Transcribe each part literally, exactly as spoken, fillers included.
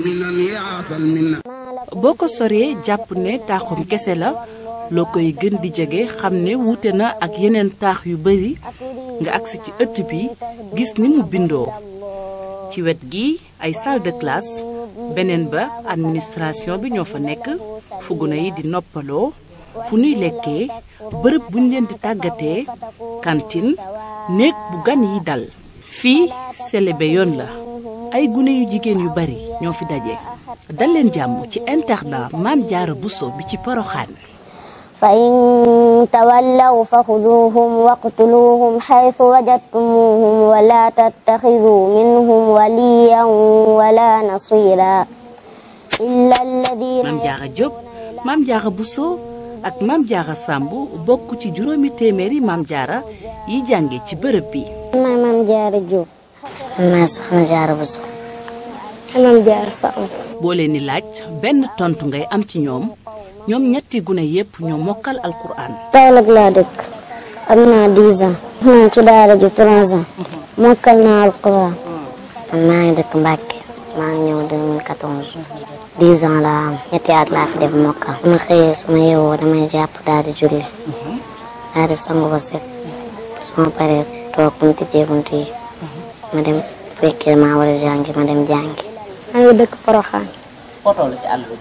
boo ko soree jàpp ne taaxum kese la loo koy gën di jege xam ne wuute na ak yeneen taax yu bari nga agsi ci ëtt bi gis ni mu bindoo ci wet gi ay salle de classe beneen ba administration bi ñoo fa nekk fu gune yi di noppaloo fu nuy lekkee bërëb buñ leen di tàggatee cantine néeg bu gan yi dal fii selebe yoon la ay gune yu jigéen yu bari ñoo fi daje dal leen jàmm ci internat Mame Diarra Bousso bi ci Porokhane fa in tawallaw fa xuduuhum waqtuluuhum xaytu wajadtumuuhum wala tattaxiduu minhum waliyan wala nasira illa alladina Mame Diarra Diop Mame Diarra Bousso ak Mame Diarra Samb bokk ci juróomi téeméeri Mame Diarra yi jànge ci bërëb bi. maay Mame Diarra Diop. maay Soxna Diarra Bousso. Mame Diarra Samb. boo leen di laaj benn tontu ngay am ci ñoom ñoom ñetti gune yépp ñoo mokkal alquran. Kaolack laa dëkk am naa dix ans. naa ci daara ji trois ans. mokkal naa alquran. man maa ngi dëkk Mbacke. maa ngi ñëw deux mille quatorze. dix ans laa am ñetti at laa fi def mokkal. su ma xëyee su ma yeewoo damay jàpp daal di julli. daal di sangu ba set. su ma paree toog bu ñu tijjee bunt yi. ma dem fekkee maa war a jàngi ma dem jàngi. maa ngi dëkk Porokhane. foo toll ci àll bi.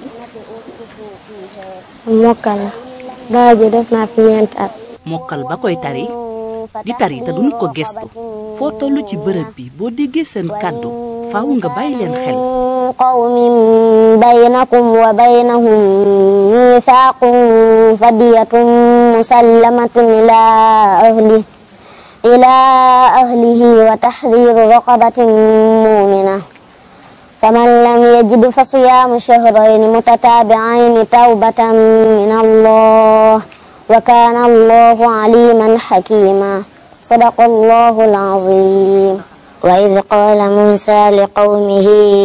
mokkal la. daara ji def naa fi ñeenti at. mokkal ba koy tari di tari te duñu ko gestu foo toll ci bërëb bi boo déggee seen kàddu faaw nga bàyyi leen xel. qawmin baynakum wa baynahum miisaaqun fadiyatun musallamatun ila ahli ila ahlihi wa tahriru raqabatin mu'mina faman lam yajid fa siyaamu shahrayni mutataabi'ayni tawbatan min Allah wa kaana Allahu aliman hakima sadaqa Allahu al-azim. وإذ قال موسى لقومه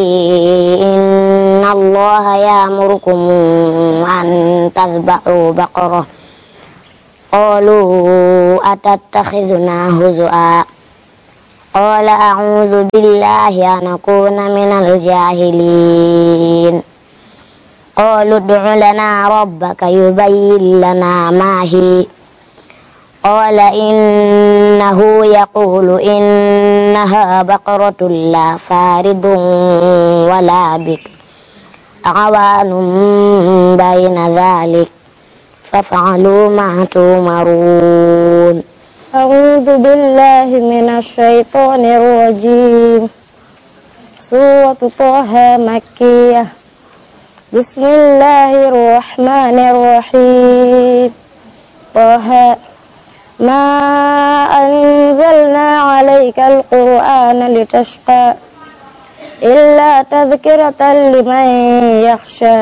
إن الله يأمركم أن تذبحوا بقرة قالوا أتتخذنا هزؤا قال أعوذ بالله أن أكون من الجاهلين قالوا ادع لنا ربك يبين لنا ما هي قال إنه يقول إنها بقرة لا فارض ولا بكر عوان بين ذلك فافعلوا ما تؤمرون. أعوذ بالله من الشيطان الرجيم. سورة طه مكية. بسم الله الرحمن الرحيم. طه ما أنزلنا عليك القرآن لتشقى إلا تذكرة لمن يخشى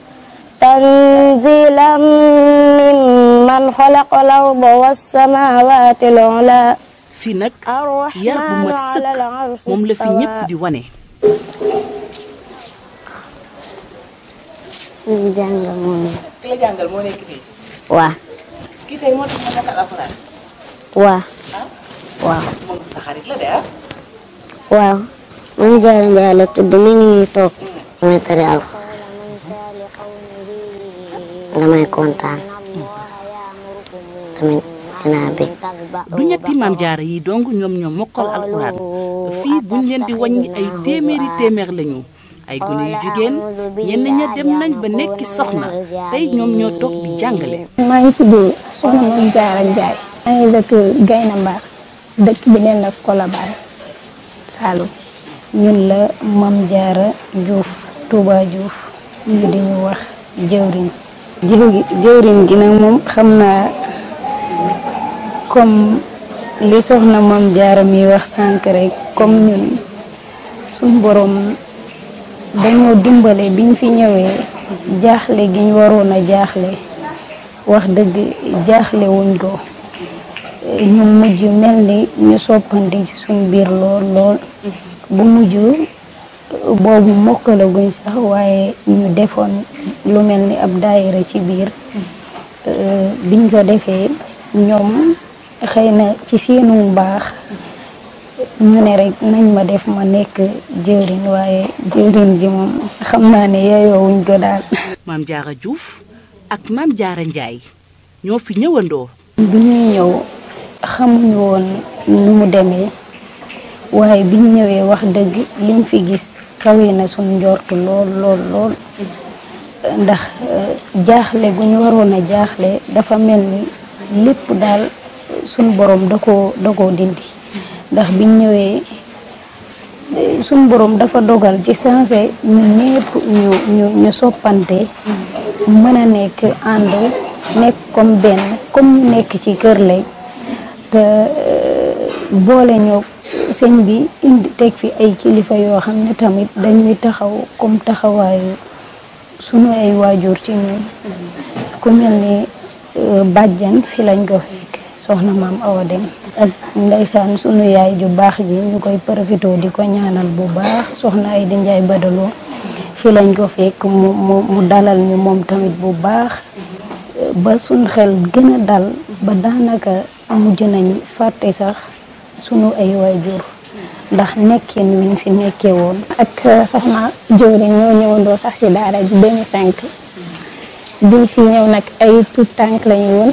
تنزيلا ممن خلق الأرض والسماوات العلى. fii nag yar bu mat sëkk moom la fi ñépp di wane. ñu jàngal moo nekk. ki la jàngal moo nekk fii. waaw. kii tey moo tax ma mokkal alxuraan. waaw. waaw. moom sa xarit la de ah. waaw. Mame Diarra Ndiaye la tudd mi ngi nii toog. damay tari alxuraan. damay kontaan. tamit dinaa bég. du ñetti Mame Diarra yi dong ñoom ñoom mokkal alxuraan fii buñ leen di wàññi ay téeméeri téeméer lañu. ay gune yu jigéen ñenn ña dem nañ ba nekki soxna tey ñoom ñoo toog di jàngale. maa ngi tudd soxna Mame Diarra Ndiaye. maa ngi dëkk Gayna Mbar dëkk bi neen la Colobane Saloum. ñun la Mame Diarra Diouf Touba Diouf ñu di ñu wax jëwriñ. jëwriñ gi nag moom xam naa comme li soxna Mame Diarra mi wax sànq rek comme ñun suñ borom. dañoo dimbale biñ fi ñëwee jaaxle gi ñu waroon a jaaxle wax dëgg jaaxle wuñ ko ñu mujj mel ni ñu soppandi ci suñ biir lool lool bu mujj boobu mokkalaguñ sax waaye ñu defoon lu mel ni ab daayira ci biir biñ ko defee ñoom xëy na ci seenu baax ñu ne rek nañ ma def ma nekk jëwriñ waaye jëwriñ gi moom xam naa ne yeyoowuñ ko daal. Maam Jaara Diouf ak Maam Jaara Njaay ñoo fi ñëwandoo. bi ñuy ñëw xamuñu woon nu mu demee waaye biñ ñëwee wax dëgg liñ fi gis kawe na suñ njortu lool lool lool ndax jaaxle gu ñu waroon a jaaxle dafa mel ni lépp daal suñ borom da koo da koo dindi ndax biñ ñëwee suñ borom dafa dogal ci sensé ñu ñépp ñu ñu ñu soppante mën a nekk ànd nekk comme benn comme ñu nekk ci kër lay te boole ñoo sëñ bi indi teg fi ay kilifa yoo xam ne tamit dañuy taxaw comme taxawaayu sunu ay waajur ci ñun ku mel ni bàjjan fi lañ ko fekk soxna maam Awa Dem ak ndeysaan sunu yaay ju baax ji ñu koy profité di ko ñaanal bu baax soxna ay di Njaay Badaloo fi lañ ko fekk mu mu mu dalal ñu moom tamit bu baax ba suñ xel gën a dal ba daanaka mujj nañ fàtte sax sunu ay waajur ndax nekkin wiñ fi nekkee woon. ak soxna jëwriñ ñoo ñëwandoo sax ci daara ji deux mille cinq biñ fi ñëw nag ay tout tànk lañu woon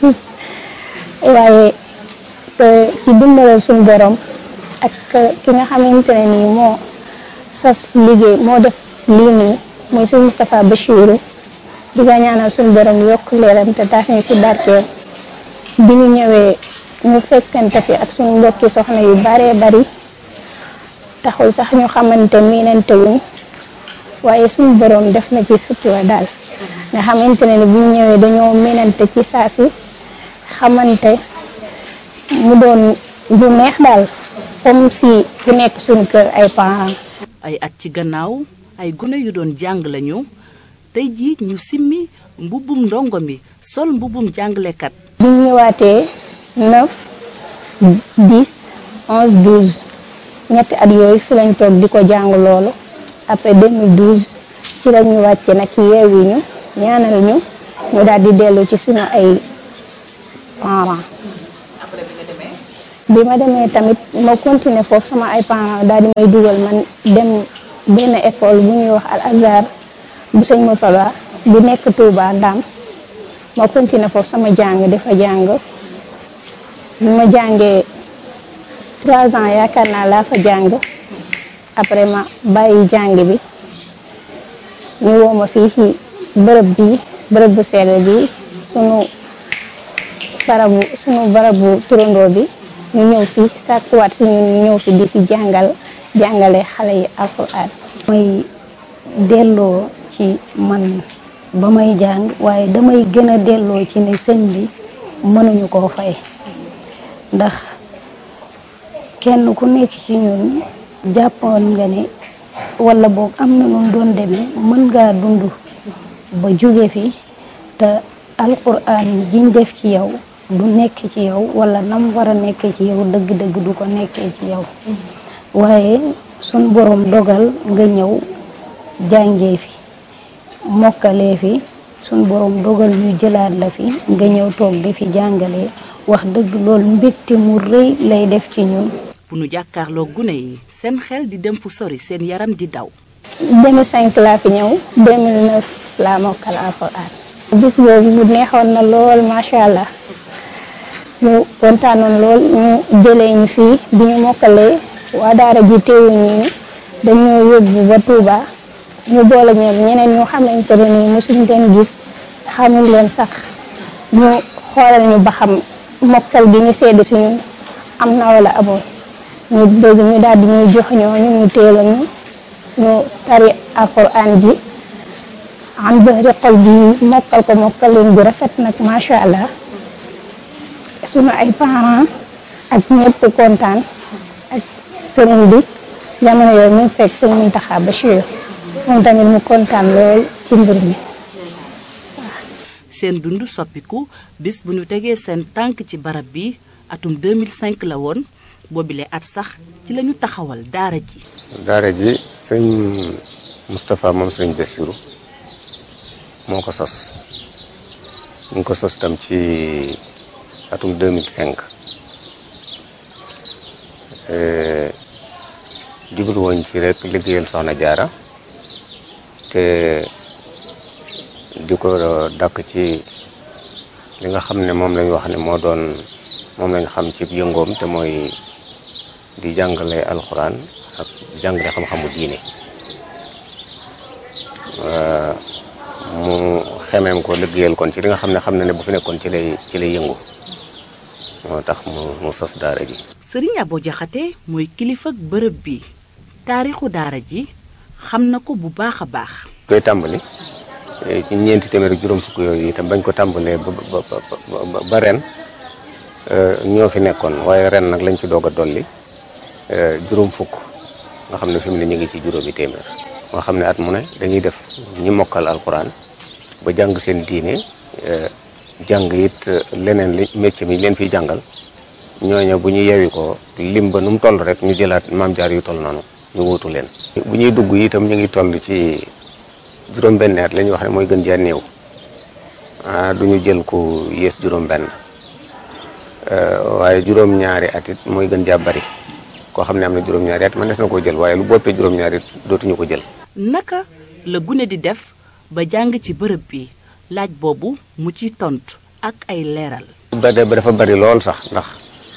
waaye ci dimbalal suñu borom ak ki nga xamante ne nii moo sas liggéey moo def lii nii mooy suñu Moustapha Bachirou di ko ñaanal suñu borom yokk leeram te taas ñu si barkeel bi ñu ñëwee ñu fekkante fi ak suñu mbokki soxna yu baree bari taxul sax ñu xamante miinante wuñ waaye suñu borom def na ci sutura daal nga xamante ne ni bu ñu ñëwee dañoo miinante ci saa si xamante mu doon lu neex daal comme si ku nekk suñu kër ay parents. ay at ci gannaaw ay gune yu doon jàng lañu tey jii ñu simmi mbubbum ndongo mi sol mbubbum jàngalekat. bi ñu ñëwaatee neuf dix onze douze ñetti at yooyu fi lañ toog di ko jàng loolu après deux mille douze ci la ñu wàcce nag yeewi ñu ñaanal ñu ñu daal di dellu ci suñu ay parents. bi ma demee tamit ma continuer foofu sama ay parents daal di may dugal man dem benn école bu ñuy wax Al Azhar bu sëñ Murtada bu nekk Touba Ndam ma continuer foofu sama jàng dafa jàng bi ma jàngee trois ans yaakaar naa laa fa jàng après ma bàyyi jàng bi ñu woo ma fii ci bërëb bi bërëb bu sell bi sunu barabu sunu barabu turandoo bi ñu ñëw fi sàkkuwaat si ñun ñu ñëw fi di fi jàngal jàngale xale yi alxuraan. may delloo ci man ba may jàng waaye damay gën a delloo ci ne sëñ bi mënuñu koo fay ndax kenn ku nekk ci ñun jàppoon nga ne wala boog am na nu doon demee mën ngaa dund ba jóge fi te alxuraan jiñ def ci yow du nekk ci yow wala nam war a nekkee ci yow dëgg-dëgg du ko nekkee ci yow waaye sun borom dogal nga ñëw jàngee fi mokkalee fi sun borom dogal ñu jëlaat la fi nga ñëw toog di fi jàngalee wax dëgg loolu mbégte mu rëy lay def ci ñun. bu nu jàkkaarloo gune yi seen xel di dem fu sori seen yaram di daw. deux mille cinq laa fi ñëw deux mille neuf laa mokkal alxuraan. bis boobu mu neexoon na lool macha allah. ñu kontaanoon lool ñu jëlee ñu fii bi ñu mokkalee waa daara ji teewuñu ni dañoo yóbbu ba Touba ñu boole ñoom ñeneen ñu xamante ne nii mosuñ leen gis xamuñ leen sax ñu xoolal ñu ba xam mokkal bi ñu sedd si ñun am na wala amoon ñu bëgg ñu daal di ñuy jox ñooñu ñu teela ñu ñu tari alxuraan ji am zahri xol bi mokkal ko mokkal leen bu rafet nag macha allah. sunu ay parents ak ñëpp kontaan ak sëriñ bi jamono yooyu mu fekk sëriñ Mountakha Bachir moom tamit mu kontaan lool ci mbir mi. seen dund soppiku bis bu ñu tegee seen tànk ci barab bi atum deux mille cinq la woon boobile at sax ci lañu taxawal daara ji. daara ji sëñ Moustapha moom sëriñ Bassirou moo ko sos ñu ngi ko sos tam ci atum deux mille cinq jublu woon ci rek liggéeyal soxna jaara te di ko dàkk ci li nga xam ne moom lañ wax ne moo doon moom lañ xam ci yëngoom te mooy di jàngale alxuraan ak jàngale xam-xamu diine mu xemeem ko liggéeyal kon ci li nga xam ne xam na ne bu fi nekkoon ci lay ci lay yëngu moo tax mu mu sos daara ji. Sëriñ Abo Jaxate mooy kilifa bërëb bi taarixu daara ji xam na ko bu baax a baax. koy tàmbali ci ñeenti téeméer ak juróom fukk yooyu itam bañ ko tàmbalee ba ba ba ren ñoo fi nekkoon waaye ren nag lañ ci doog a dolli juróom fukk nga xam ne fi mu ne ñu ngi ci juróomi téeméer. moo xam ne at mu ne dañuy def ñi mokkal alxuraan ba jàng seen diine jàng it leneen li métier mi leen fiy jàngal ñooñu bu ñu yewi ko lim ba nu mu toll rek ñu jëlaat maam jaar yu toll noonu ñu wuutu leen. bu ñuy dugg itam ñu ngi toll ci juróom-benn at la ñuy wax ne mooy gën jaa néew ah du ñu jël ku yées juróom-benn waaye juróom-ñaari at it mooy gën jaa bari koo xam ne am na juróom-ñaari at man des na koo jël waaye lu boppee juróom-ñaari it dootuñu ko jël. naka la gune di def ba jàng ci bërëb bi laaj boobu mu ci tontu ak ay leeral. ba dafa bari lool sax ndax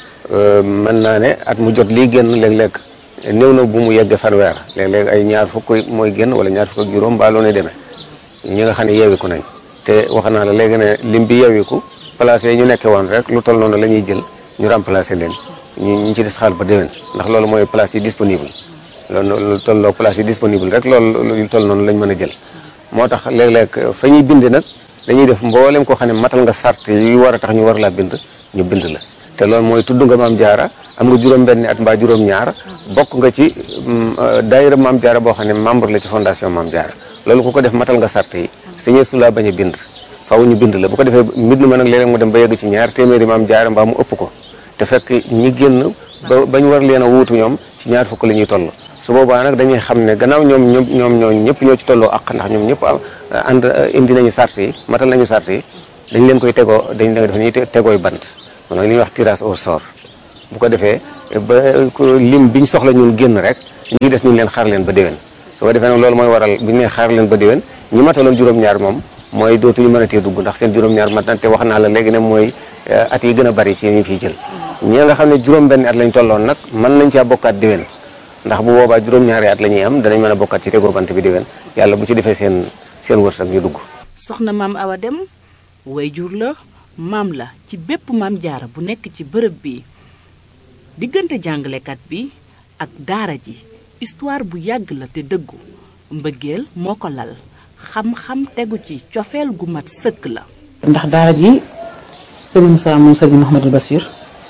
mën naa ne at mu jot lii génn léeg-léeg néew na bu mu yegg fanweer léeg-léeg ay ñaar fukk mooy génn wala ñaar fukk ak juróom baa loo ne demee ñi nga xam ne yeewiku nañ te wax naa la léegi ne lim bi yeewiku place yi ñu nekkee woon rek lu toll noonu la ñuy jël ñu remplacer leen ñu ñu ci des xaal ba déwén ndax loolu mooy place yi disponible loolu lu tolloo place yi disponible rek loolu lu toll noonu lañ mën a jël moo tax léeg-léeg fa ñuy bind nag dañuy def mboolem koo xam ne matal nga sart yi war a tax ñu war laa bind ñu bind la te loolu mooy tudd nga maam jaara am nga juróom-benni at mbaa juróom-ñaar bokk nga ci daayira maam jaara boo xam ne membre la ci fondation maam jaara loolu ku ko def matal nga sart yi sañee su laa bañ a bind faaw ñu bind la bu ko defee mbind ma nag léeg-léeg mu dem ba yegg ci ñaar téeméeri maam jaara mbaa mu ëpp ko te fekk ñi génn ba bañ war leen a wuutu ñoom ci ñaar fukk la ñuy toll su boobaa nag dañuy xam ne gannaaw ñoom ñoom ñoom ñoo ñëpp ñoo ci tolloo ak ndax ñoom ñëpp ànd indi nañu sart yi matal nañu sart yi dañ leen koy tegoo dañ leen def ñuy tegooy bant kon nag li ñuy wax tirage au sort bu ko defee ba lim biñ soxla ñun génn rek ñi des ñu leen xaar leen ba déwén su ko defee nag loolu mooy waral bu ñu nee xaar leen ba déwén ñi mataloon juróom-ñaar moom mooy dootuñu mën a tee dugg ndax seen juróom-ñaar mat na te wax naa la léegi ne mooy at yi gën a bari ci ñu fiy jël ñi nga xam ne juróom-benn at lañ tolloon nag mën nañ caa bokkaat déwén ndax bu boobaa juróom-ñaari at la ñuy am danañ mën a bokkaat ci tegoo bant bi déwén yàlla bu ci defee seen seen wërsëg ñu dugg. soxna maam Awa Dem wayjur la maam la ci bépp maam jaara bu nekk ci bërëb bi diggante jàngalekat bi ak daara ji histoire bu yàgg la te dëggu mbëggeel moo ko lal xam-xam tegu ci cofeel gu mat sëkk la. ndax daara ji sëriñ Moussa moom sëriñ Mouhamadou Bassir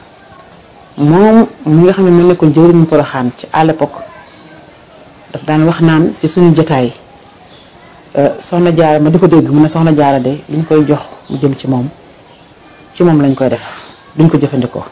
moom mi nga xam ne mu nekkoon jëwriñu Poroxaan ci à l'époque daf daan wax naan ci suñu jotaay soxna jaara ma di ko dégg mu ne soxna jaara de li ñu koy jox mu jëm ci moom ci moom lañ koy def duñ ko jëfandikoo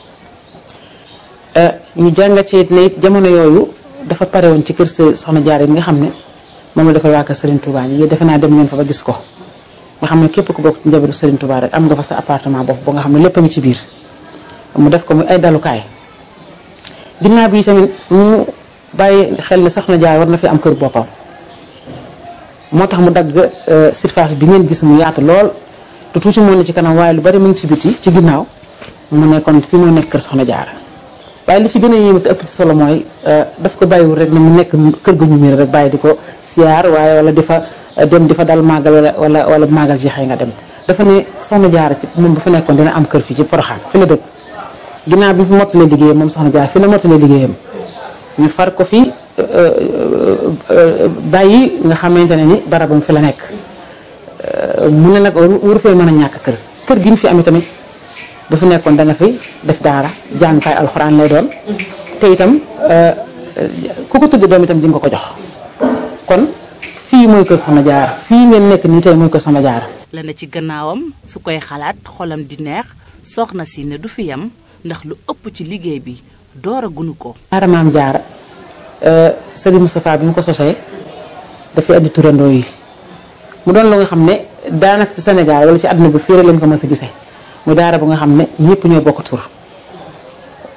ñu jàngat ci it ne it jamono yooyu dafa pare woon ci kër soxna jaara yi nga xam ne moom la dafay waa kër Serigne Touba yi defe naa dem ngeen fa ba gis ko nga xam ne képp ku bokk ci njabootu Serigne Touba rek am nga fa sa appartement bopp ba nga xam ne lépp a ngi ci biir mu def ko muy ay dalukaay ginnaaw bi tamit mu bàyyi xel ne soxna jaara war na fi am kër boppam moo tax mu dagg surface bi ngeen gis mu yaatu lool te tuuti moo ne ci kanam waaye lu bari mu ngi ci biti ci ginnaaw mu ne kon fii moo nekk kër soxna jaara waaye li ci gën a yéeme te ëpp ci solo mooy daf ko bàyyiwul rek ne mu nekk kër gu ñu miir rek bàyyi di ko siyaar waaye wala di fa dem di fa dal màggal wala wala wala màggal jeexee nga dem dafa ne soxna jaara ci moom bu fa nekkoon dina am kër fii ci Poroxaan fi la dëkk ginnaaw bi fi mottalee liggéeyam moom soxna jaara fi la mottalee liggéeyam ñu far ko fi bàyyi nga xamante ne ni barabam fi la nekk mu ne nag waru fee mën a ñàkk kër kër gi ñu fi am tamit bu fi nekkoon dana fi def daara jàngukaay alxuraan lay doon te itam ku ko tudd doom itam di nga ko jox kon fii mooy kër soxna jaara fii ngeen nekk nii tey mooy kër soxna jaara la na ci gannaawam su koy xalaat xolam di neex soxna si ne du fi yam ndax lu ëpp ci liggéey bi door a gunu ko. daara maam jaara Serigne Moustapha bi mu ko sosee dafay andi turandoo yi mu doon lu nga xam ne daanaka ci Sénégal wala ci àdduna bi fii rek lañ ko mës a gisee mu daara bu nga xam ne ñëpp ñoo bokk tur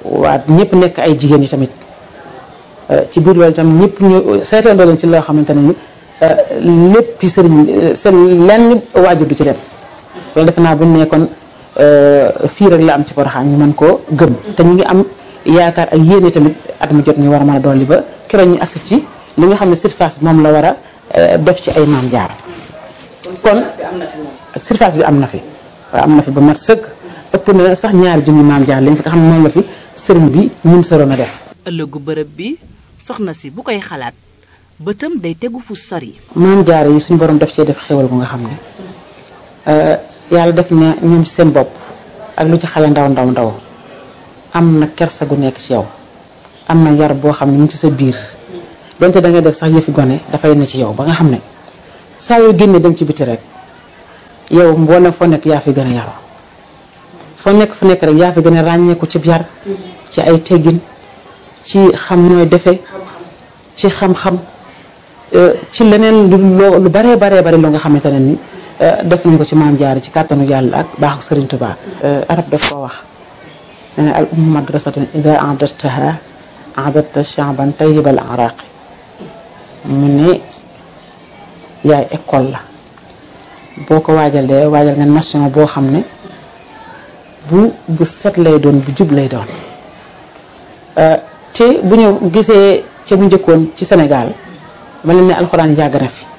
waa ñëpp nekk ay jigéen yi tamit ci biir loolu itam ñëpp ñu seetandoo leen ci loo xamante ne ni lépp sëriñ seen lenn waajur du ci dem loolu defe naa bu ñu nekkoon fii rek la am ci Porokhane ñu mën koo gëm te ñu ngi am yaakaar ak yéene tamit at mu jot ñu war a mën a dolli ba keroog ñu agsi ci li nga xam ne surface bi moom la war a def ci ay Maam Jaara kon surface bi am na fi waaw am na fi ba mat sëkk ëpp na sax ñaari junni Maam Jaara lañ fi nga xam ne moom la fi sëriñ bi mun soroon a def. ëllëgu bërëb bi soxna si bu koy xalaat bëtam day tegu fu sori. Maam Jaara yi suñu borom daf cee def xéwal bu nga xam ne yàlla def na ñoom ci seen bopp ak lu ci xale ndaw ndaw ndaw am na kersa gu nekk ci yow am na yar boo xam ne mu ci sa biir donte da ngay def sax yëfi gone dafay ne ci yow ba nga xam ne saa yoo génnee dem ci biti rek yow mboolem foo nekk yaa fi gën a yaru foo nekk fu nekk rek yaa fi gën a ràññeeku ci yar ci ay teggin ci xam nooy defee ci xam-xam ci leneen lu lu baree baree bari loo nga xamante ne ni def nañ ko ci Maam Jaara ci kàttanu yàlla ak baaxu Sëriñ Tuubaa. arab daf koo wax nee na al ummu madrasatun ida a'dadtaha a'dadta sha'ban tayyibal araqi mu ne yaay école la boo ko waajalee waajal nga nation boo xam ne bu bu set lay doon bu jub lay doon te bu ñu gisee ca bu njëkkoon ci Sénégal ma leen ne alxuraan yàgg na fi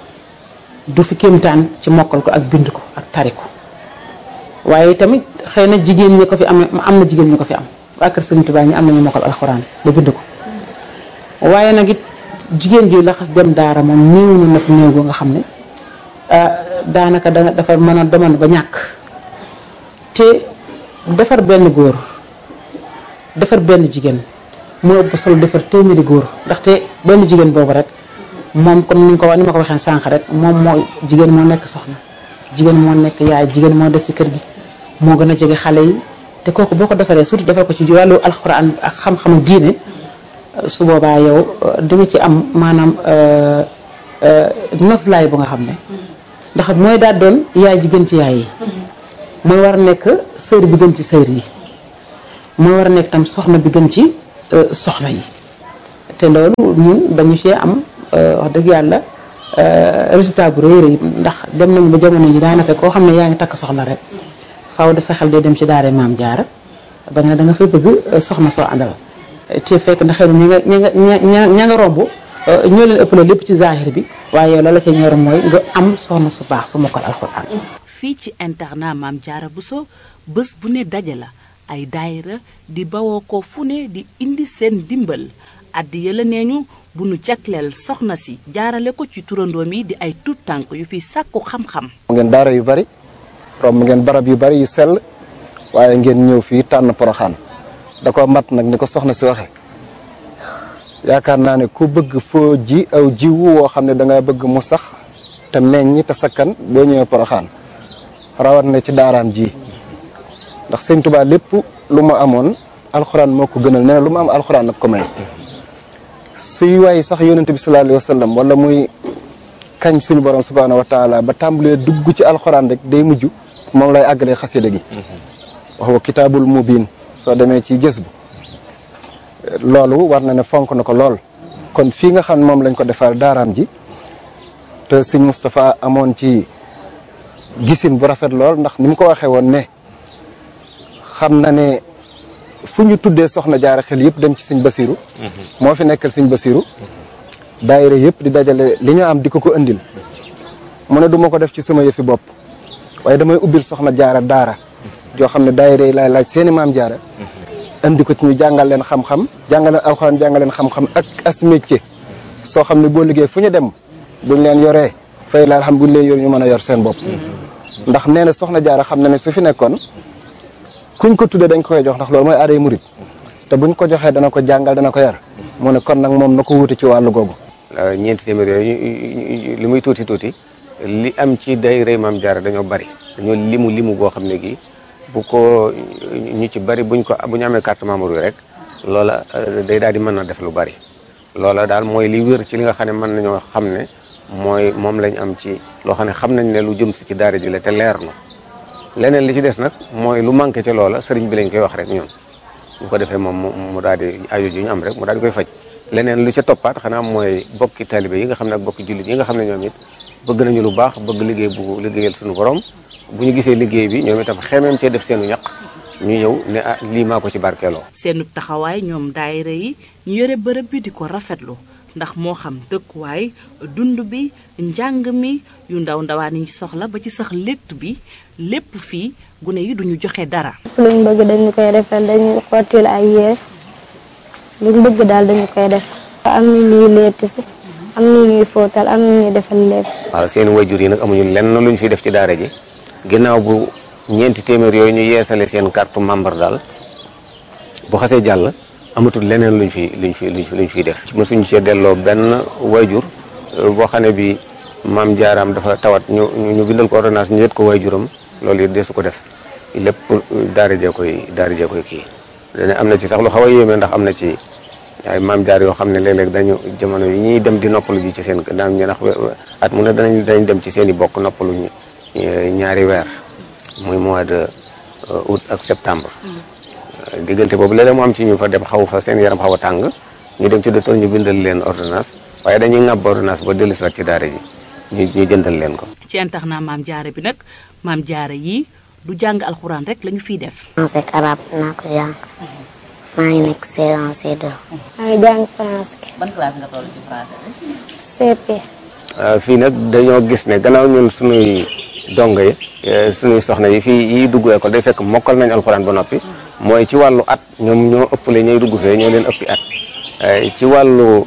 du fi kéemtaan ci mokkal ko ak bind ko ak tari ko waaye tamit xëy na jigéen ñi ko fi am am na jigéen ñi ko fi am waa kër Sëriñ Tuubaa ñi am nañu mokkal alxuraan ba bind ko waaye nag it jigéen ji la xas dem daara moom néew na na fi néew gu nga xam ne daanaka da dafa mën a demoon ba ñàkk te defar benn góor defar benn jigéen moo ëpp solo defar téeméeri góor ndaxte benn jigéen boobu rek moom comme ni nga ko ni ma ko waxee sànq rek moom moo jigéen moo nekk soxna jigéen moo nekk yaay jigéen moo des ci kër gi moo gën a jege xale yi te kooku boo ko defaree surtout defar ko ci wàllu alxuraan ak xam-xamu diine su boobaa yow di nga ci am maanaam noflaay bu nga xam ne ndax mooy daal doon yaay ji gën ci yaay yi mooy war a nekk sër bi gën ci sër yi mooy war a nekk tam soxna bi gën ci soxna yi te loolu ñun dañu cee am wax dëgg yàlla résultat bu rëy rëy ndax dem nañu ba jamono yi daanaka koo xam ne yaa ngi takk soxna rek faaw de sa xel day dem ci daara Maam Jaara ba nga da nga fay bëgg soxna soo àndal te fekk na xëy na ña nga ña nga ña nga romb ñoo leen ëpp lépp ci zahir bi waaye yow la la ca ñor mooy nga am soxna su baax su mokkal alxuraan. fii ci internat Maam Jaara Bousso bés bu ne daje la ay daayira di bawoo ko fu ne di indi seen dimbal addi yëla nee ñu bu nu jagleel soxna si jaarale ko ci turandoom yi di ay tuut tànk yu fi sàkku xam-xam. ngeen daara yu bari romb ngeen barab yu bari yu sell waaye ngeen ñëw fii tànn Porokhane da ko mat nag ni ko soxna si waxe yaakaar naa ne ku bëgg foo ji aw jiwu woo xam ne da nga bëgg mu sax te meññ te sakkan boo ñëwee Porokhane rawat na ci daaraam ji ndax Sëñ Tuubaa lépp lu mu amoon alxuraan moo ko gënal nee na lu mu am alxuraan nag ko may suy waay sax yonente bi sallallahu alayhi wa sallam wala muy kañ suñu borom subhaanahu wa taala ba tàmbalee dugg ci alxuraan rek day mujj moom lay àggalee xasida gi wax wa kitaabul mubiin soo demee ci gës bu loolu war na ne fonk na ko lool kon fii nga xam ne moom lañ ko defar daaraam ji te sëñ Moustapha amoon ci gisin bu rafet lool ndax ni mu ko waxee woon ne xam na ne fu ñu tuddee soxna jaara xel yëpp dem ci sëñ Basiru moo fi nekkal sëñ Basiru daayira yëpp di dajale li ñu am di ko ko indil mu ne du ma ko def ci sama yëfi bopp waaye damay ubbil soxna jaara daara joo xam ne daayira yi laay laaj seeni maam jaara indi ko ci ñu jàngal leen xam-xam jàngal leen alxuraan jàngal leen xam-xam ak as métier soo xam ne boo liggéey fu ñu dem buñ leen yoree fay la xam buñ leen yor ñu mën a yor seen bopp ndax nee na soxna jaara xam na ne su fi nekkoon kuñ ko tuddee dañ koy jox ndax loolu mooy aaday murit te buñ ko joxee dana ko jàngal dana ko yar mu ne kon nag moom na ko wuute ci wàllu googu. ñeenti téeméer yooyu li muy tuuti tuuti li am ci daayira Maam Jaara dañoo bari dañoo limu limu goo xam ne gi bu ko ñu ci bari buñ ko bu ñu amee carte membre yi rek loola day daal di mën a def lu bari loola daal mooy li wér ci li nga xam ne mën nañoo xam ne mooy moom lañ am ci loo xam ne xam nañ ne lu jëm si ci daara ji la te leer na leneen li ci des nag mooy lu manqué ca loola sëriñ bi lañ koy wax rek ñun bu ko defee moom mu daal di aajo ju ñu am rek mu daal di koy faj. leneen lu ca toppaat xanaa mooy bokki taalibe yi nga xam ne ak bokki jullit yi nga xam ne ñoom it bëgg nañu lu baax bëgg liggéey bu liggéeyal suñu borom bu ñu gisee liggéey bi ñoom itam xemeem cee def seenu ñaq ñu ñëw ne ah lii maa ko ci barkeeloo. seenu taxawaay ñoom daayira yi ñu yore bërëb bi di ko rafetlu ndax moo xam dëkkuwaay dund bi njàng mi yu ndaw ndawaan yi soxla ba ci sax létt bi lépp fii gune yi duñu joxe dara. luñ bëgg dañu koy defal dañu xottil ay yére luñ bëgg daal dañu koy def. am na ñuy létt si am na ñuy fóotal am na ñuy defal lépp. waaw seen wayjur yi nag amuñu lenn luñ fi def ci daara ji ginnaaw bu ñeenti téeméer yooyu ñu yeesale seen carte membre daal bu xasee jàll amatul leneen luñ fi luñ fi luñ fi luñ fiy def. mosuñu cee delloo benn wayjur boo xam ne bi maam jaaraam dafa tawat ñu ñu bindal ko ordonnance ñu yët ko wayjuram loolu it desu ko def lépp daara jee koy daara jee koy kii. dana am na ci sax lu xaw a yéeme ndax am na ci ay maam jaar yoo xam ne léeg-léeg dañu jamono yi ñuy dem di noppalu ji ci seen daan ñu ndax at mu ne danañ dañ dem ci seen i bokk noppalu ñaari weer muy mois de août ak septembre. diggante boobu léeg-léeg mu am ci ñu fa dem xaw fa seen yaram xaw a tàng ñu dem ci docteur ñu bindal leen ordonnance waaye dañuy ŋàbb ordonnance ba dellusiwaat ci daara ji ñu ñu jëndal leen ko. ci internat maam jaara bi nag maam jaara yi du jàng alxuraan rek lañu fiy def. français ak arabe naa ko jàng maa ngi nekk C un C deux. maa ngi jàng français. ban classe nga toll ci français bi. C P. fii nag dañoo gis ne gannaaw ñun suñuy dongo yi suñuy soxna yi fii yi dugg école day fekk mokkal nañ alxuraan ba noppi mooy ci wàllu at ñoom ñoo ëppale ñooy dugg fee ñoo leen ëppi at ci wàllu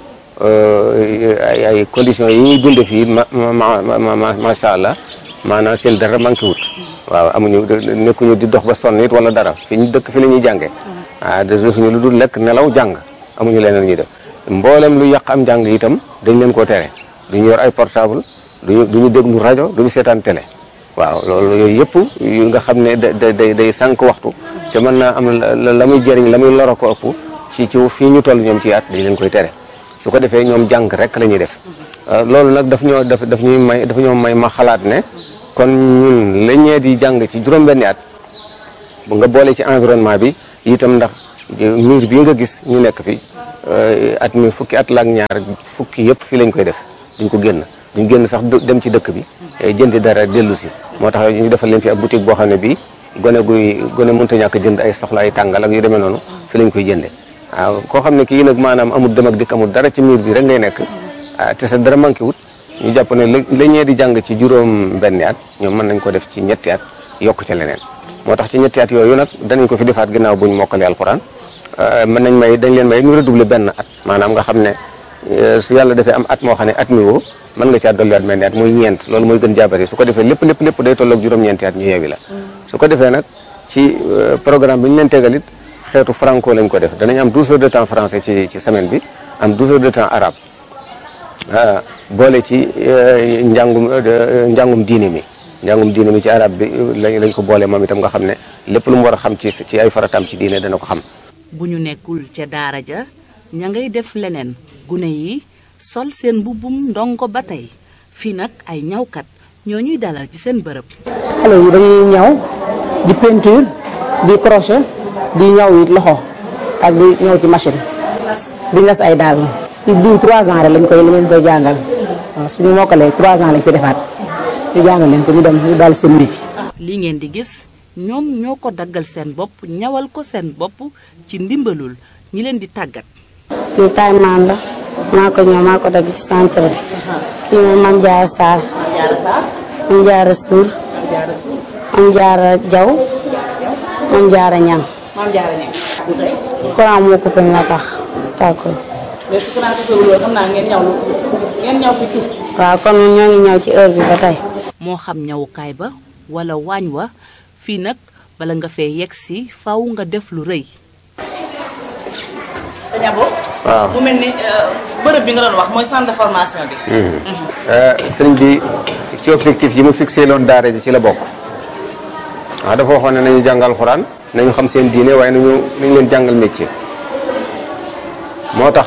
ay ay conditions yi ñuy dunde fii ma ma macha allah maanaam seen dara manqué wut. waaw amuñu nekkuñu di dox ba sonn it wala dara fi ñu dëkk fi la ñuy jàngee ah defuñu lu dul lekk nelaw jàng amuñu leneen ñuy def mboolem lu yàq am njàng itam dañ leen koo tere duñu yor ay portable duñu duñu déglu rajo duñu seetaan télé waaw loolu yooyu yëpp yu nga xam ne da day day sànq waxtu te mën naa am la muy jëriñ la muy loro ko ëpp ci ci fii ñu toll ñoom ci at dañ leen koy tere su ko defee ñoom jàng rek la ñuy def loolu nag daf ñoo daf daf ñuy may daf ñoo may ma xalaat ne kon ñun la ñee di jàng ci juróom-benni at bu nga boole ci environnement bi itam ndax miir bii nga gis ñu nekk fi at mi fukki at la ak ñaar fukki yëpp fii lañ koy def duñ ko génn duñ génn sax dem ci dëkk bi jëndi dara dellu si moo tax ñu defal leen fi ab boutique boo xam ne bii gone guy gone mënta ñàkk jënd ay soxla ay tàngal ak yu demee noonu fi lañ koy jënde waaw koo xam ne kii nag maanaam amul dem ak dikk amul dara ci miir bi rek ngay nekk te sa dara manqué wut ñu jàpp ne la ñee di jàng ci juróom benni at ñoom mën nañ ko def ci ñetti at yokk ca leneen moo tax ci ñetti at yooyu nag danañ ko fi defaat ginnaaw buñ mokkalee alxuraan mën nañ may dañ leen may ñu redoubler benn at maanaam nga xam ne su yàlla defee am at moo xam ne at mi woo mën nga caa dolliwaat mel ni at muy ñeent loolu mooy gën jaabari su ko defee lépp lépp lépp day tolloog juróom-ñeenti at ñu yeewi la su ko defee nag ci programme bi ñu leen tegal it xeetu franco lañ ko def danañ am douze heures de temps français ci ci semaine bi am douze heures de temps arabe boole ci njàngum njàngum diine mi njàngum diine mi ci arab bi lañ ko boole moom itam nga xam ne lépp lu mu war a xam ci ci ay farataam ci diine dana ko xam. bu ñu nekkul ca daara ja ña ngay def leneen gune yi sol seen mbubbum ndongo ba tey fii nag ay ñawkat ñoo ñuy dalal ci seen bërëb. xale yi dañuy ñaw di peinture di crochet di ñaw it loxo ak di ñaw ci machine di ngas ay daal. si diw trois ans rek lañ koy lañ koy jàngal waaw suñu mokkalee trois ans lañ fi defaat ñu jàngal leen ko ñu dem ñu daal seen métier. li ngeen di gis ñoom ñoo ko daggal seen bopp ñawal ko seen bopp ci ndimbalul ñi leen di tàggat. lii taay maan la maa ko ñëw maa ko dagg ci centre bi. kii mooy Mame Diarra Sarr. Mame Diarra Sour. Mame Diarra Diaw. Mame Diarra Niang. Mame Diarra Niang. courant moo coupé moo tax tàkkul. mais su courant coupé wul xam naa ngeen ñaw lu ngeen ñaw fi tuuti. waaw kon ñoo ngi ñaw ci heure bi ba tey. moo xam ñawukaay ba wala waañ wa fii nag bala nga fee yegg si faw nga def lu rëy. sëñ Abo. waaw mu mel ni bërëb bi nga doon wax mooy centre de formation bi. sëriñ bi ci objectif yi mu fixé loon daara ji ci la bokk. waaw dafa waxoon ne nañu jàngal alxuraan nañu xam seen diine waaye nañu nañu leen jàngal métier. moo tax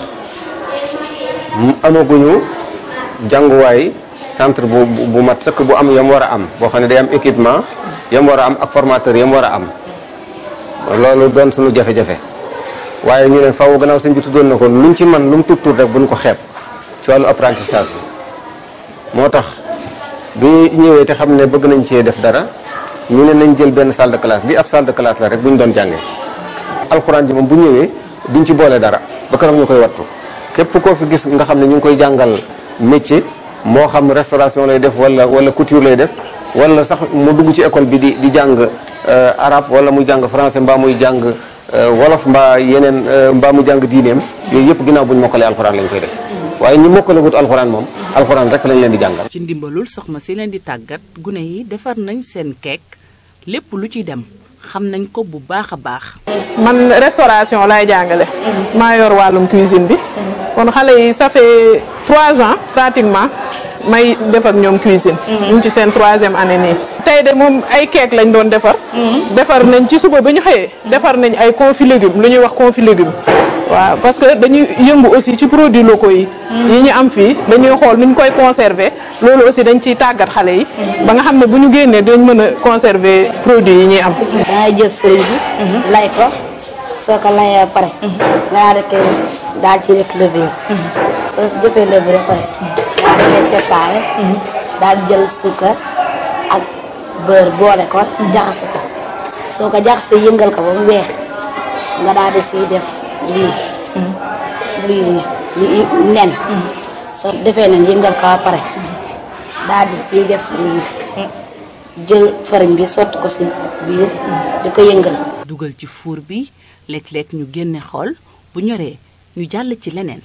amaguñu jànguwaay centre bu bu mat sëkk bu am yam war a am boo xam ne day am équipement yam war a am ak formateur yam war a am loolu doon suñu jafe-jafe waaye ñu ne faaw gannaaw sëñ bi tuddoon na ko luñ ci man lu mu tuut tuut rek buñ ko xeeb ci wàllu apprentissage bi moo tax bi ñëwee te xam ne bëgg nañ cee def dara ñu ne nañ jël benn salle de classe bi ab salle de classe la rek bu ñu doon jàngee alxuraan ji moom bu ñëwee duñ ci boole dara ba keroog ñu koy wattu képp koo fi gis nga xam ne ñu ngi koy jàngal métier moo xam restauration lay def wala wala couture lay def wala sax mu dugg ci école bi di di jàng arabe wala muy jàng français mbaa muy jàng wolof mbaa yeneen mbaa mu jàng diineem yooyu yëpp ginnaaw bu ñu mokkalee alxuraan lañ koy def waaye ñi mokkalagut alxuraan moom alxuraan rek lañ leen di jàngal. ci ndimbalul soxna si leen di tàggat gune yi defar nañ seen keek lépp lu ci dem xam nañ ko bu baax a baax. man restauration laay jàngale. maa yor wàllum cuisine bi. kon xale yi ça fait trois ans pratiquement may def ak ñoom cuisine. ñu ngi ci seen troisième année nii. tey de moom ay keek lañ doon defar. defar nañ ci suba ba ñu xëyee defar nañ ay confit légumes lu ñuy wax confit légumes. waaw parce que dañuy yëngu aussi ci produits locaux yi. yi ñu am fii dañuy xool nuñ koy conserver loolu aussi dañ ciy tàggat xale yi. ba nga xam ne bu ñu génnee dañ mën a conserver produits yi ñuy am. dangay jël fëriñ bi. lay ko soo ko layee ba pare. nga daal di daal ciy def levure. soo si defee levure ba pare. daal di koy séparé. daal di jël suukar ak beurre boole ko. jaxase ko soo ko jaxasee yëngal ko ba mu weex nga daal di siy def. lii lii lii nen soo defee nen yëngal ko ba pare daal di ciy def lii jël fariñ bi sotti ko si biir di ko yëngal. dugal ci four bi léeg-léeg ñu génne xool bu ñoree ñu jàll ci leneen.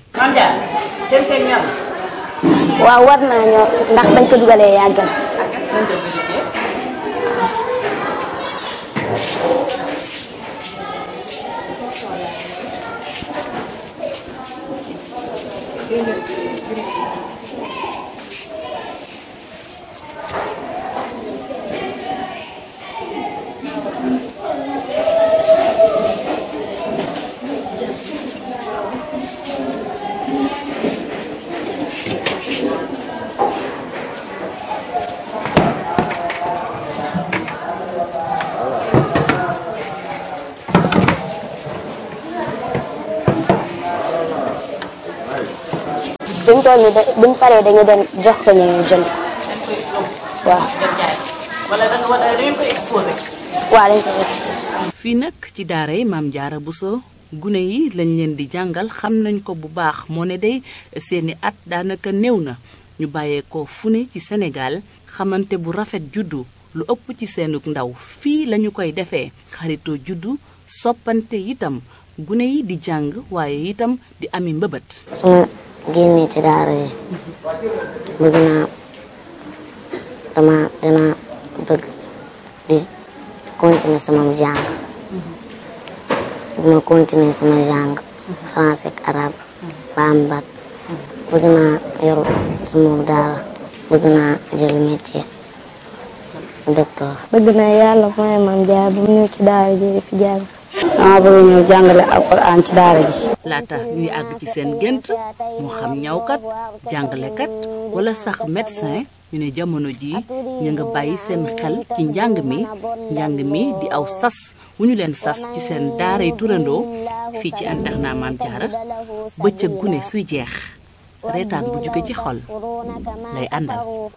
waaw war naa ñor ndax bañ ko dugalee yàggal. buñ toll nii da buñ paree dañu dem jox ko ñu ñu jënd waaw. wala da nga war a dañ ko exposé. waaw dañ ko exposé. fii nag ci daara yi Maam Jaara Buso gune yi lañ leen di jàngal xam nañ ko bu baax moo ne day seeni at daanaka néew na ñu bàyyeekoo fu ne ci Sénégal xamante bu rafet juddu lu ëpp ci seenug ndaw fii lañu koy defee xaritoo juddu soppante itam gune yi di jàng waaye itam di ami mbëbët. génne ci daara yi bëgg naa dama dina bëgg di continuer sama jàng bëgg ma continuer sama jàng français ak arabe ba am bac bëgg naa yor sama daara bëgg naa jël métier docteur. bëgg naa yàlla mooy Maam Jaara bu ñëw ci daara ji fi jàng. dama bëgg ñëw jàngale alxuraan ci daara ji. laata ñuy àgg ci seen gént moo xam ñawkat jàngalekat wala sax médecin ñu ne jamono ji ñu nga bàyyi seen xel ci njàng mi njàng mi di aw sas wu ñu leen sas ci seen daaray turandoo fii ci internat Maam Jaara bëccëg gune suy jeex reetaan bu jóge ci xol lay àndal.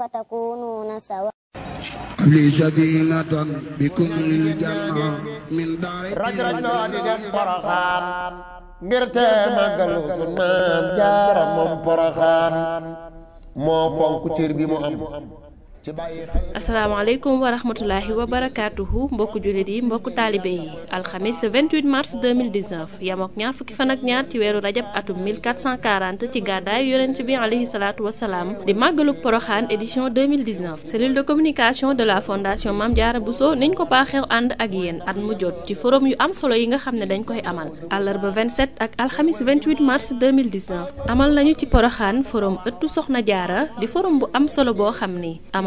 li sadinatan bi kullil janna min daari raj raj loo di dem Poroxaan ngir te màggalu sun Maam Jaara moom Poroxaan moo fonk cër bi mu am ci bàyyi. asalaamaaleykum wa rahmatulahi wa barakaatuhu mbokku jullit yi mbokku taalibe yi alxamis vingt-huit mars deux mille dix-neuf yamook ñaar fukki fan ak ñaar ci weeru rajab atum mille quatre cent quarante ci gàddaay yonent bi alayhi salaatu wasalaam di màggaluk Poroxaan édition deux mille dix-neuf cellule de communication de la fondation Maam Jaara Buso niñ ko baaxew ànd ak yéen at mu jot ci forum yu am solo yi nga xam ne dañ koy amal àllarba vingt-sept ak alxamis vingt-huit mars deux mille dix-neuf amal nañu ci Poroxaan forum ëttu Soxna Jaara di forum bu am solo boo xam ni amal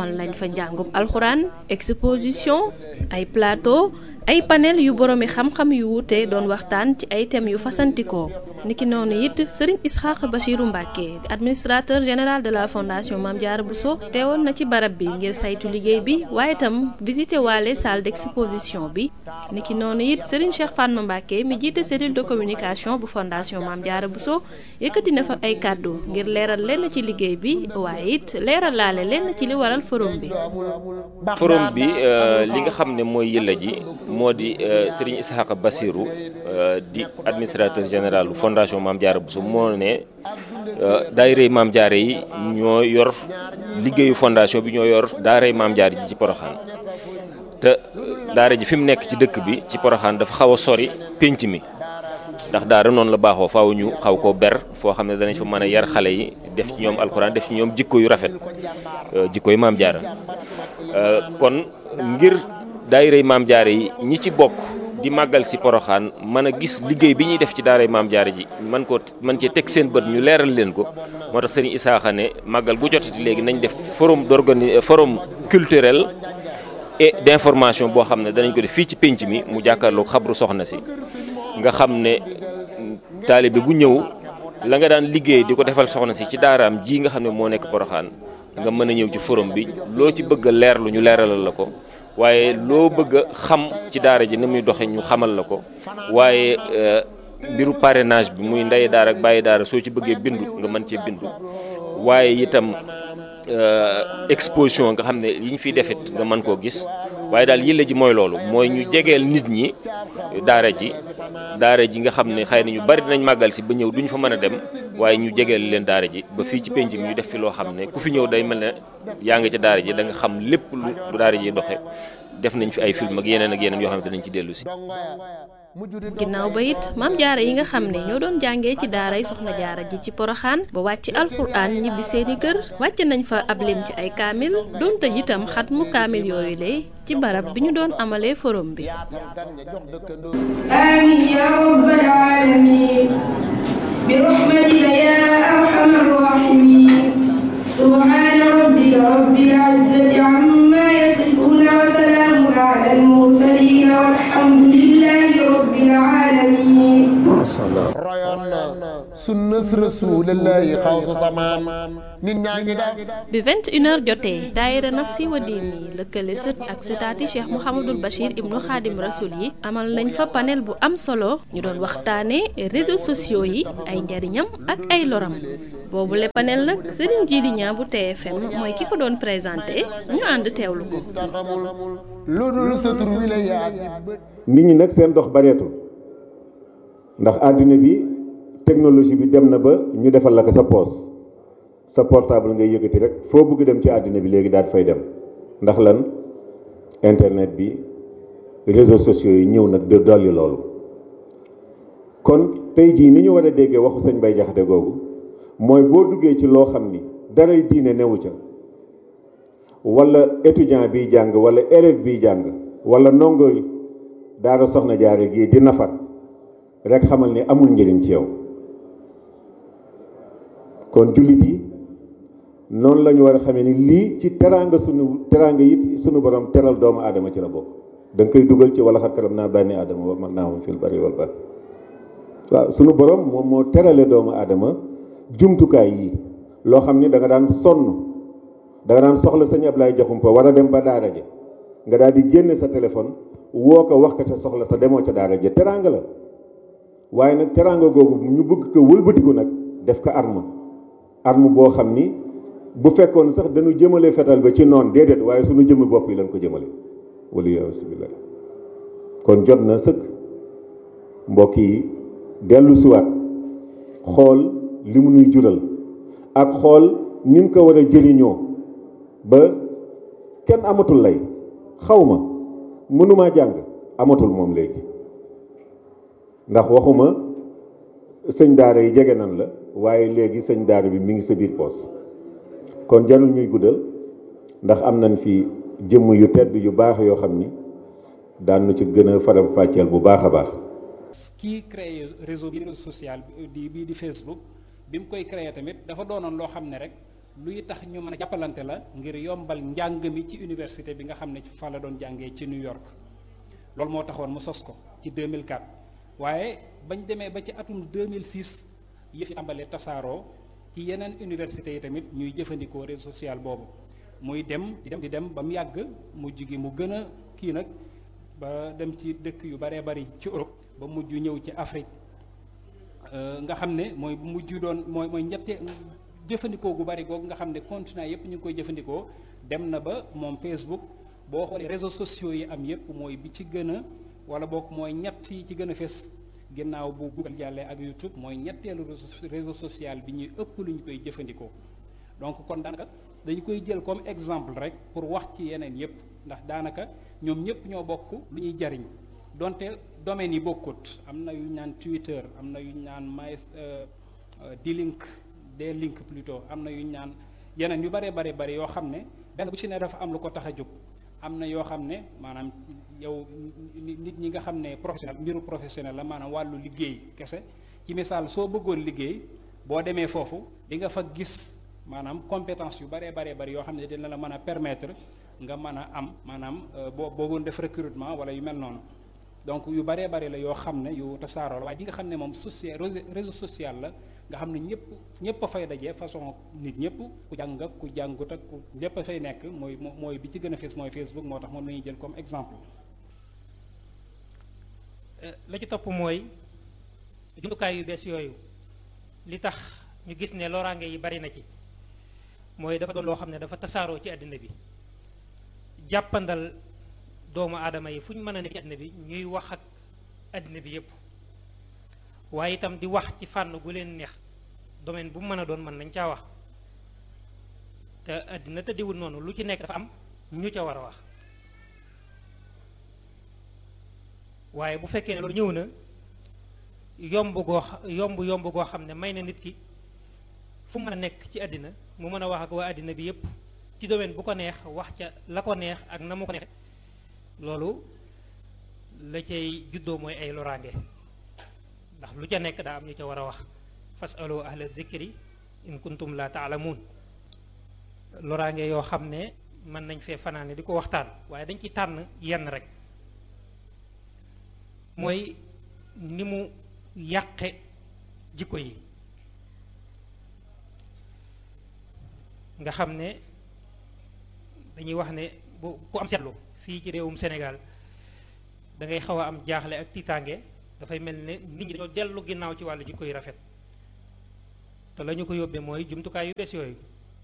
amal nañ fa njàngum alxuraan exposition ay plateau ay panel yu boroomi xam-xam yu wuute doon waxtaan ci ay thèmes yu fasantikoo niki noonu it Serigne Isxaaq Bachirou Mbacké administrateur général de la fondation Mame Diarra Bousso teewoon na ci barab bi ngir saytu liggéey bi waaye itam visité waale salle d'exposition bi niki noonu it Serigne Cheikh Fatma Mbacké mi jiite cellule de communication bu fondation Mame Diarra Bousso yëkkati na fa ay kàddu ngir leeral lenn ci liggéey bi waaye it leeral laale lenn ci li waral forum bi. forum bi li nga xam ne mooy yëlla ji moo di Serigne Isxaaq Bachirou di administrateur général fondation Mame Diarra Bousso moo ne daayira Mame Diarra yi ñoo yor liggéeyu fondation bi ñoo yor daara Mame Diarra ji ci Porokhane te daara ji fi mu nekk ci dëkk bi ci Porokhane dafa xaw a sori pénc mi ndax daara noonu la baaxoo faaw ñu xaw koo ber foo xam ne danañ fa mën a yar xale yi def ci ñoom alxuraan def ci ñoom jikko yu rafet jikko yu Mame Diarra kon ngir daayira Mame Diarra yi ñi ci bokk di màggal si Porokhane mën a gis liggéey bi ñuy def ci daaray Mame Diarra ji man ko man cee teg seen bët ñu leeral leen ko moo tax Serigne Isaaxa ne màggal gu jotati léegi nañ def forum d'organi forum culturel et d'information boo xam ne danañ ko def fii ci pénc mi mu jàkkaarloo xabru soxna si nga xam ne taalibe bu ñëw la nga daan liggéey di ko defal soxna si ci daaraam ji nga xam ne moo nekk Porokhane nga mën a ñëw ci forum bi loo ci bëgg a leerlu ñu leeralal la ko waaye loo bëgg a xam ci daara ji ni muy doxe ñu xamal la ko waaye mbiru parrainage bi muy ndey daara ak bàyyi daara soo ci bëggee bindu nga mën cee bindu waaye itam exposition nga xam ne yi ñu fiy defit nga mën koo gis waaye daal yëlla ji mooy loolu mooy ñu jegeel nit ñi daara ji daara ji nga xam ne xëy na ñu bari dinañ màggal si ba ñëw duñ fa mën a dem waaye ñu jegeel leen daara ji ba fii ci penc mi ñu def fi loo xam ne ku fi ñëw day mel ne yaa ngi ca daara ji da nga xam lépp lu daara ji doxe def nañ fi ay film ak yeneen ak yeneen yoo xam ne dinañ ci dellu si. ginnaaw ba it Mame Diarra yi nga xam ne ñoo doon jàngee ci daaray Soxna Diarra ji ci Porokhane ba wàcc alxuraan ñibbi seeni kër wàcc nañ fa ab lim ci ay kaamil doonte itam xatmu kaamil yooyu lay ci barab bi ñu doon amalee forum bi. amiin yaa rabbal aalamiin bi rahmatika yaa arhamar raahimiin subhaana rabbika rabbil izzati ammaa yasifuun wa salaamun alal mursaliin walhamdulillaahi rabbil aalamiin. royoon na sunna rasuulullaahi xawsu samaan nit ñaa ngi def. bi vingt et une heures jotee daayira Nafsi wa Diini lëkkale sët ak sëtaati Cheikh Mouhamadul Bachir ibnu Xaadim Rasul yi amal nañ fa panel bu am solo ñu doon waxtaanee réseaux sociaux yi ay njariñam ak ay loram boobu le panel nag Serigne Djili Niang bu T F M mooy ki ko doon présenté ñu ànd teewlu ko. lu dul sa tur wi la yaa nit ñi nag seen dox bareetul ndax àddina bi technologie bi dem na ba ñu defal la ko sa poos sa portable ngay yëkkati rek foo bëgg dem ci àddina bi léegi daal fay dem ndax lan internet bi réseaux sociaux yi ñëw nag de dolli loolu kon tey jii ni ñu war a déggee waxu sëñ Bay Jaxate googu mooy boo duggee ci loo xam ni daray diine newu ca wala étudiant biy jàng wala élève biy jàng wala ndongo daara Soxna Jaara gii di nafar rek xamal ni amul njëriñ ci yow kon jullit yi noonu la ñu war a xamee ni lii ci teraanga sunu teraanga it sunu borom teral doomu aadama ci la bokk da nga koy dugal ci wala xat karam naa bànni aadama wa mag naa moom fil bari wal bahr waaw sunu borom moom moo terale doomu aadama jumtukaay yi loo xam ni da nga daan sonn da nga daan soxla sëñ Ablaye Jaxumpa war a dem ba daara ja nga daal di génne sa téléphone woo ko wax ko sa soxla te demoo ca daara ja teraanga la waaye nag teraanga googu ñu bëgg ko wëlbatiku nag def ko arme arme boo xam ni bu fekkoon sax dañu jëmale fetal ba ci noon déedéet waaye suñu jëmmi bopp yi lañ ko jëmale wala yasubillah kon jot na sëkk mbokk yi dellu siwaat xool li mu nuy jural ak xool ni mu ko war a jëriñoo ba kenn amatul lay xaw ma mënumaa jàng amatul moom léegi ndax waxuma sëñ daara yi jege nan la waaye léegi sëñ daara bi mi ngi sa biir poos kon jarul ñuy guddal ndax am nañ fi jëmm yu tedd yu baax yoo xam ni daan na ci gën a faram fàcceel bu baax a baax. kii créé réseau bi social bi di di Facebook bi mu koy créé tamit dafa doonoon loo xam ne rek luy tax ñu mën a jàppalante la ngir yombal njàng mi ci université bi nga xam ne fa la doon jàngee ci New York. loolu moo taxoon mu sos ko ci deux mille quatre waaye bañ demee ba ci atum deux mille six yëf yi tàmbalee tasaaroo ci yeneen université yi tamit ñuy jëfandikoo réseau social boobu muy dem di dem di dem ba mu yàgg mujj gi mu gën a kii nag ba dem ci dëkk yu baree bari ci Europe ba mujj ñëw ci Afrique nga xam ne mooy mujj doon mooy mooy ñette jëfandikoo gu bari googu nga xam ne continent yépp ñu ngi koy jëfandikoo dem na ba moom Facebook boo xoolee réseaux sociaux yi am yépp mooy bi ci gën a wala boog mooy ñett yi ci gën a fes ginnaaw bu Google jàllee ak YouTube mooy ñetteelu réseau social bi ñuy ëpp lu ñu koy jëfandikoo. donc kon daanaka dañu koy jël comme exemple rek pour wax ci yeneen yépp ndax daanaka ñoom ñépp ñoo bokk lu ñuy jariñ donte domaines yi bokkut am na yu ñu naan Twitter am na yu ñu naan my D-Link D-Link plutôt am na yu ñu naan yeneen yu bare bare bare yoo xam ne benn bu ci ne dafa am lu ko tax a jóg. am na yoo xam ne maanaam yow nit ñi nga xam ne professionnel mbiru professionnel la maanaam wàllu liggéey kese ci misaal soo bëggoon liggéey boo demee foofu di nga fa gis maanaam compétence yu baree baree bari yoo xam ne dina la mën a permettre nga mën a am maanaam boo boogoon def recrutement wala yu mel noonu donc yu baree bari la yoo xam ne yu tasaaroo la waaye di nga xam ne moom social réseau social la nga xam ne ñëpp ñëpp a fay dajee façon nit ñëpp ku jàng ak ku jàngut ak ku ñëpp a fay nekk mooy mooy bi ci gën a fees mooy Facebook moo tax moom la ñuy jël comme exemple. la ci topp mooy jumtukaay yu bees yooyu li tax ñu gis ne loraange yi bari na ci mooy dafa doon loo xam ne dafa tasaaroo ci àddina bi jàppandal doomu aadama yi fu ñu mën a nekk ci àddina bi ñuy wax ak àddina bi yépp waaye itam di wax ci fànn gu leen neex domaine bu mu mën a doon mën nañ caa wax te àddina tëddiwul noonu lu ci nekk dafa am ñu ca war a wax waaye bu fekkee ne loolu ñëw na yomb goo yomb yomb goo xam ne may na nit ki fu mën a nekk ci àddina mu mën a wax ak waa àddina bi yépp ci domaine bu ko neex wax ca la ko neex ak na mu ko neex loolu la cay juddoo mooy ay loraange ndax lu ca nekk daa am ñu ca war a wax fasalu ahla dhikri in kuntum la taalamuun loraange yoo xam ne mën nañ fee fanaane di ko waxtaan waaye dañ ci tànn yenn rek mooy ni mu yàqe jikko yi nga xam ne dañuy wax ne bu ku am seetlu fii ci réewum Sénégal da ngay xaw a am jaaxle ak tiitaange dafay mel ne nit ñi dañoo dellu ginnaaw ci wàllu jikko yu rafet te la ñu ko yóbbee mooy jumtukaay yu bees yooyu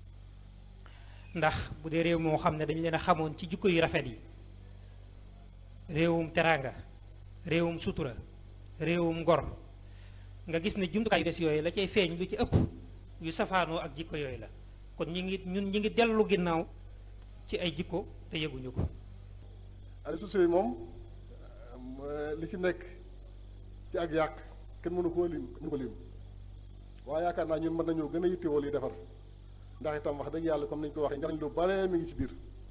ndax bu dee réew moo xam ne dañu leen a xamoon ci jikko yu rafet yi réewum teraanga réewum sutura réewum ngor nga gis ne jumtukaay yu bees yooyu la cay feeñ lu ci ëpp yu safaanoo ak jikko yooyu la kon ñi ngi ñun ñi ngi dellu ginnaaw ci ay jikko te yëguñu ko. réseaux sociaux yi moom li ci nekk ci ak yàq kenn mënu koo lim mënu ko lim waaye yaakaar naa ñun mën nañoo gën a yittewoo li defar ndax itam wax dëgg yàlla comme nañu ko waxee njariñ lu bare mi ngi ci biir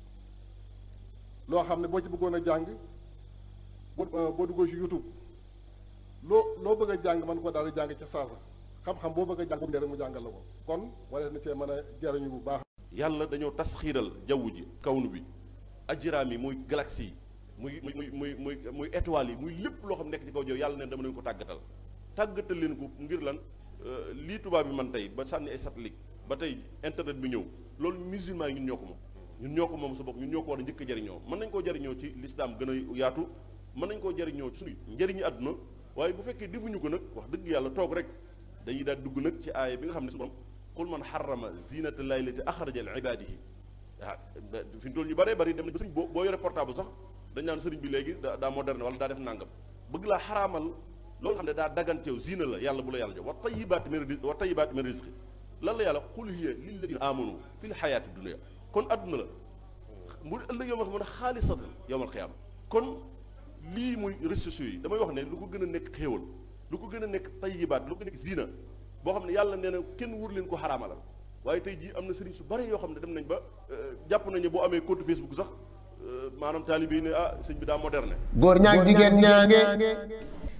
loo xam ne boo ci bëggoon a jàng boo boo duggoo ci YouTube loo loo bëgg a jàng mën ko daal di jàng ca saasa xam-xam boo bëgg a jàng bu rek mu jàngal la ko kon wala na cee mën a jariñu bu baax. yàlla dañoo tas xiiral jaww ji kawnu bi ajiraam yi muy galaxie yi muy muy muy muy muy étoiles yi muy lépp loo xam nekk ci kaw jaww yàlla ne dama leen ko tàggatal tàggatal leen ko ngir lan lii tubaab bi man tey ba sànni ay satellite ba tey internet bi ñëw loolu musulman yi ñun ñoo ko moom ñun ñoo ko moom sa bopp ñun ñoo ko war a njëkk a jariñoo mën nañ koo jariñoo ci lislaam gën a yaatu mën nañ koo jariñoo ci suñu njëriñu àdduna waaye bu fekkee defuñu ko nag wax dëgg yàlla toog rek dañuy daal dugg nag ci aaya bi nga xam ne su borom qul man xarama zinata llahi lati axraja li ibadihi waaw fi ñu toll ñu bëree bëri dem na ba sëriñ boo boo yore portable sax dañ naan sëriñ bi léegi daa daa moderne wala daa def nangam bëgg laa xaraamal loolu xam ne daa daganteew zina la yàlla bu la yàlla jox wa tayibaati min rizqi wa tayibaati min rizqi lan la yàlla qul hiya lilladina amanu fi l xayaati dunia kon adduna la mu ëllëg yow ma xam ne xaalisatan yowmal xiyaama kon lii muy réseaux sociaux yi damay wax ne lu ko gën a nekk xéewal lu ko gën a nekk tayibaat lu ko nekk zina boo xam ne yàlla nee na kenn wur leen ko xaraamalal waaye tey jii am na sëriñ su bare yoo xam ne dem nañ ba jàpp nañu boo amee compte Facebook sax maanaam taalibe yi ne ah sëñ bi daa moderne góor ñaag jigéen ñaange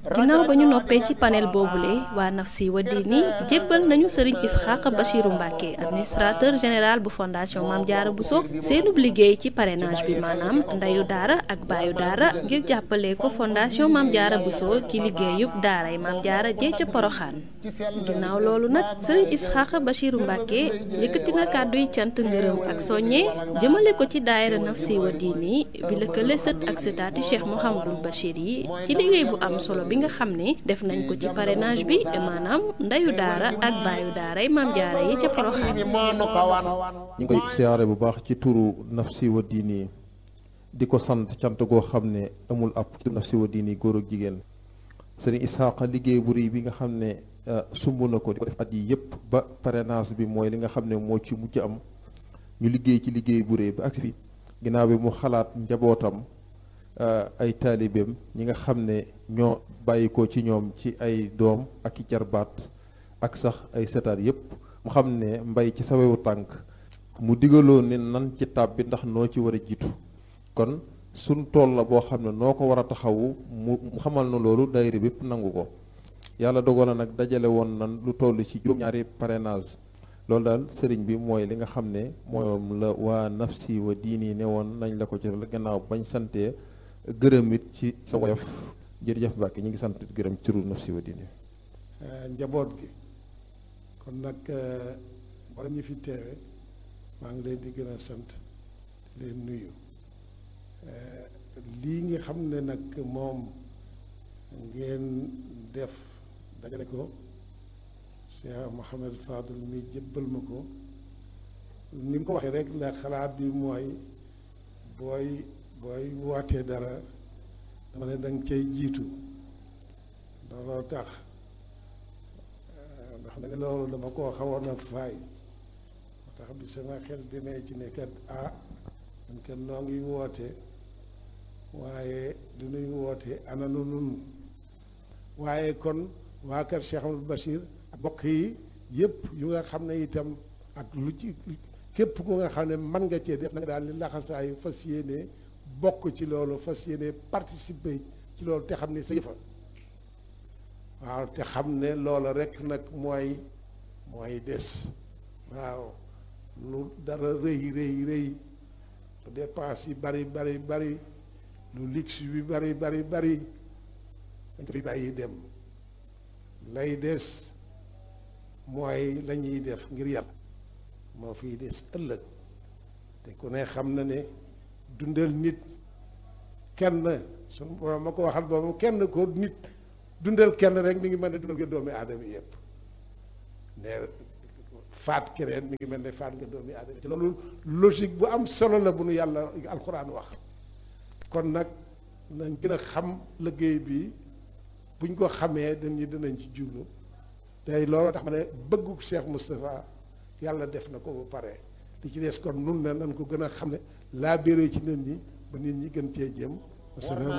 ginnaaw ba ñu noppee ci panel boobule waa Nafsi wa Diini jébbal nañu sëriñ Isxaaq Bachiru Mbàkke administrateur général bu fondation Mame Diarra Bousso seenub liggéey ci parrainage bi maanaam ndeyu daara ak baayu daara ngir jàppale ko fondation Mame Diarra Bousso ci liggéeyub daaray Mame Diarra jee ca Poroxaan ginnaaw loolu nag sëriñ Isxaaq Bachiru Mbàkke yëkkati na kàdduy cant ngërëm ak soññe jëmale ko ci daayira Nafsi wa Diini bi lëkkale sët ak sëtaati Cheikh Mouhamadul Bachir yi ci liggéey bu am solo bi nga xam ne def nañ ko ci parrainage bi maanaam ndeyu daara ak baayu daaray Mame Diarra yi ca Poroxaan. ñu ngi koy siyaare bu baax ci turu Nafsi wa Diini di ko sant cant goo xam ne amul ab ci Nafsi wa Diini góor ak jigéen sëriñ Isxaaqa liggéey bu rëy bi nga xam ne sumb na ko di ko def at yi yëpp ba parrainage bi mooy li nga xam ne moo ci mujj am ñu liggéey ci liggéey bu rëy ba agsi fi ginnaaw bi mu xalaat njabootam ay taalibeem ñi nga xam ne ñoo bàyyi ko ci ñoom ci ay doom ak i jarbaat ak sax ay setaat yépp mu xam ne mbay ci sawewu tànk mu digaloo ne nan ci tab bi ndax noo ci war a jiitu kon suñ tool la boo xam ne noo ko war a taxawu mu xamal na loolu daayira bépp nangu ko yàlla dogal na nag dajale woon nan lu toll ci juróom-ñaari parrainage loolu daal sëriñ bi mooy li nga xam ne moom la waa Nafsi wa Diini ne woon nañ la ko ci gannaaw bañ santee gërëm it ci sa woyof jërëjëf Mbàkke ñu ngi sant gërëm ci turu Nafsi wa Diini njaboot gi kon nag wala ñu fi teewe maa ngi leen di gën a sant di leen nuyu lii nga xam ne nag moom ngeen def dajale ko Cheikh Mouhamed Fadel mi jébbal ma ko ni mu ko waxee rek la xalaat bi mooy booy booy wootee dara dama ne danga cay jiitu looloo tax ndax nag loolu dama koo xawoon a faay moo tax bi sama xel demee ci ne kat ah man kat noo ngi woote waaye du nuy woote ana nu nun waaye kon waa kër Cheikh Amadou Bachir ak bokk yi yëpp yu nga xam ne itam ak lu ci képp ku nga xam ne mën nga cee def nag daal li laxasaayu fas yéene bokk ci loolu fas yéene participer ci loolu te xam ne sa yëfa waaw te xam ne loola rek nag mooy mooy des waaw lu dara rëy rëy rëy lu dépense yi bari bari bari lu luxe bi bari bari bari dañ ko fi bàyyi dem lay des mooy la ñuy def ngir yàlla moo fiy des ëllëg te ku ne xam na ne dundal nit kenn suñu borom ma ko waxal boobu kenn ko nit dundal kenn rek mi ngi mel ne dundal nga doomi aadama yëpp ne faat keneen mi ngi mel ne faat nga doomi aadama ci loolu logique bu am solo la bu nu yàlla alxuraan wax kon nag nañ gën a xam liggéey bi buñ ko xamee dañuy dinañ ci jublu tey loolu tax ma ne bëggu Cheikh Moustapha yàlla def na ko ba pare li ci des kon nun ne nañ ko gën a xam ne laa béré ci nit ñi ba nit ñi gën cee jëm